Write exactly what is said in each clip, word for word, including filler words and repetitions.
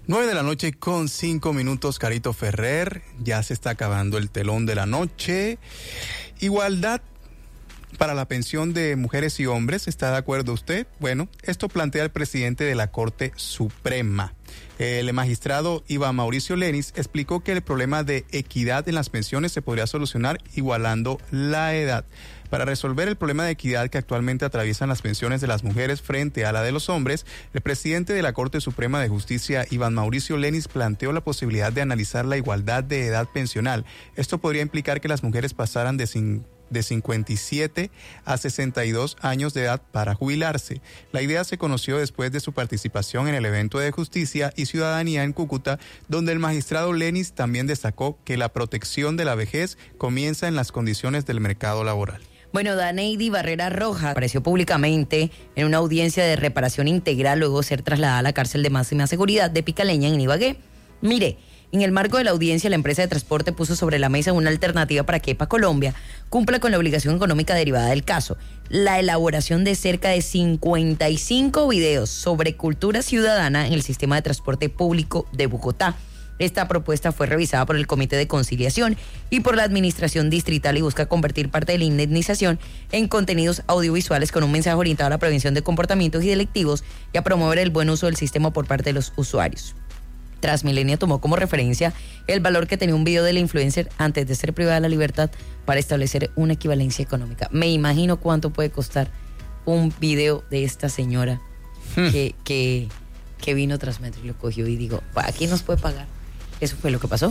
nueve de la noche con cinco minutos, Carito Ferrer. Ya se está acabando el telón de la noche. Igualdad para la pensión de mujeres y hombres. ¿Está de acuerdo usted? Bueno, esto plantea el presidente de la Corte Suprema. El magistrado Iván Mauricio Lenis explicó que el problema de equidad en las pensiones se podría solucionar igualando la edad. Para resolver el problema de equidad que actualmente atraviesan las pensiones de las mujeres frente a la de los hombres, el presidente de la Corte Suprema de Justicia, Iván Mauricio Lenis, planteó la posibilidad de analizar la igualdad de edad pensional. Esto podría implicar que las mujeres pasaran de sin de cincuenta y siete a sesenta y dos años de edad para jubilarse. La idea se conoció después de su participación en el evento de Justicia y Ciudadanía en Cúcuta, donde el magistrado Lenis también destacó que la protección de la vejez comienza en las condiciones del mercado laboral. Bueno, Daneidi Barrera Rojas apareció públicamente en una audiencia de reparación integral luego de ser trasladada a la cárcel de máxima seguridad de Picaleña en Ibagué. Mire, en el marco de la audiencia, la empresa de transporte puso sobre la mesa una alternativa para que EPA Colombia cumpla con la obligación económica derivada del caso: la elaboración de cerca de cincuenta y cinco videos sobre cultura ciudadana en el sistema de transporte público de Bogotá. Esta propuesta fue revisada por el Comité de Conciliación y por la Administración Distrital y busca convertir parte de la indemnización en contenidos audiovisuales con un mensaje orientado a la prevención de comportamientos y delictivos y a promover el buen uso del sistema por parte de los usuarios. Transmilenio tomó como referencia el valor que tenía un video de la influencer antes de ser privada de la libertad para establecer una equivalencia económica. Me imagino cuánto puede costar un video de esta señora hmm. que, que, que vino Transmetro y lo cogió, y digo, aquí nos puede pagar. Eso fue lo que pasó.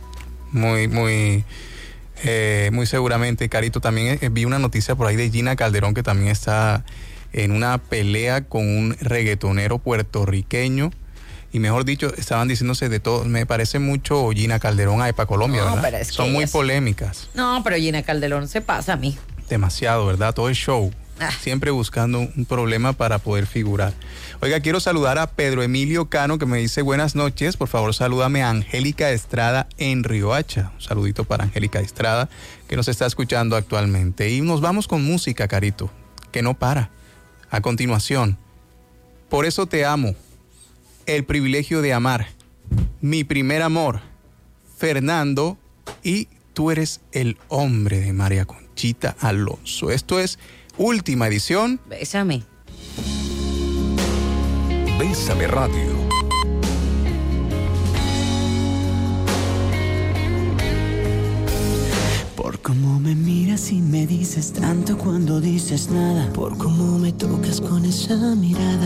Muy, muy, eh, muy seguramente, Carito. También eh, vi una noticia por ahí de Gina Calderón, que también está en una pelea con un reggaetonero puertorriqueño. Y mejor dicho, estaban diciéndose de todo. Me parece mucho Gina Calderón a EPA Colombia, no, ¿verdad? Pero es Son muy es... polémicas. No, pero Gina Calderón se pasa a mí. Demasiado, ¿verdad? Todo es show. Ah. Siempre buscando un problema para poder figurar. Oiga, quiero saludar a Pedro Emilio Cano, que me dice buenas noches. Por favor, salúdame a Angélica Estrada en Riohacha. Un saludito para Angélica Estrada, que nos está escuchando actualmente. Y nos vamos con música, Carito, que no para. A continuación, Por eso te amo. El privilegio de amar, Mi primer amor, Fernando, y Tú eres el hombre, de María Conchita Alonso. Esto es Última Edición. Bésame. Bésame Radio. Por cómo me miras y me dices tanto cuando dices nada, por cómo me tocas con esa mirada.